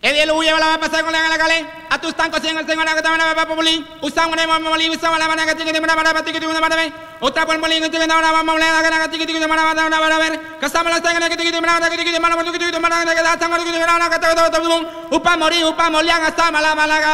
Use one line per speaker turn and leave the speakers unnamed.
Ediel huye la va a pasar con la cale. A tus tancos en el señor que te van a populi. Usamos una mamoli, usamos la manera que tiene una manera que tiene una manera. Otra por molino que tiene una mamolera que tiene una manera para ver. Casamos la sangre que tiene una manera que tiene una manera que da sangre que tiene una que te upa morir, upa molian hasta mala malaga.